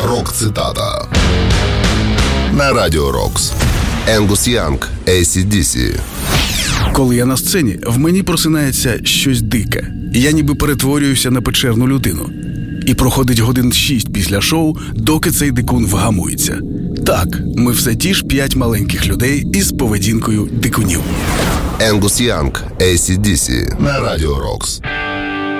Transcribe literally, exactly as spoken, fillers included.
Рок-цитата на Радіо Рокс. Енгус Янг, ей сі ді сі. Коли я на сцені, в мені просинається щось дике. Я ніби перетворююся на печерну людину. І проходить годин шість після шоу, доки цей дикун вгамується. Так, ми все ті ж п'ять маленьких людей із поведінкою дикунів. Енгус Янг, ей сі ді сі на Радіо Рокс.